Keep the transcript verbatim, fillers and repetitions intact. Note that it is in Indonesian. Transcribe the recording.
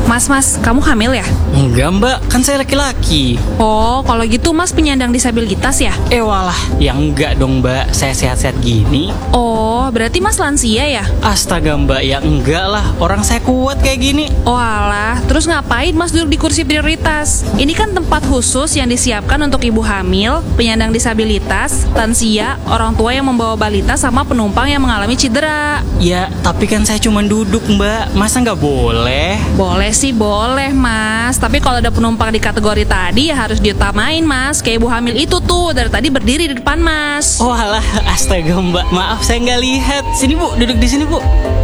Mas, mas, kamu hamil ya? Enggak mbak, kan saya laki-laki. Oh, kalau gitu mas penyandang disabilitas ya? Eh walah, ya enggak dong mbak, saya sehat-sehat gini. Oh, berarti mas lansia ya? Astaga mbak, ya enggak lah, orang saya kuat kayak gini. Oh alah, terus ngapain mas duduk di kursi prioritas? Ini kan tempat khusus yang disiapkan untuk ibu hamil, penyandang disabilitas, lansia, orang tua yang membawa balita, sama penumpang yang mengalami cedera. Ya, tapi kan saya cuma duduk mbak, masa nggak boleh? Boleh sih boleh mas, tapi kalau ada penumpang di kategori tadi ya harus diutamain mas. Kayak ibu hamil itu tuh dari tadi berdiri di depan mas. Oh alah, astaga mbak, maaf saya nggak lihat. Sini bu, duduk di sini bu.